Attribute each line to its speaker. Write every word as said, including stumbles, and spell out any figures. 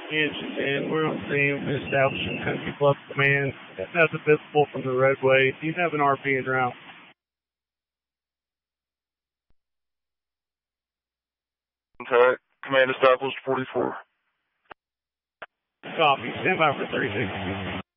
Speaker 1: Engine ten, we're on scene establishing Country Club Command. That's visible from the roadway. Do you have an R P en route?
Speaker 2: Contact. Command established forty-four.
Speaker 1: Copy. Stand by for thirty-six.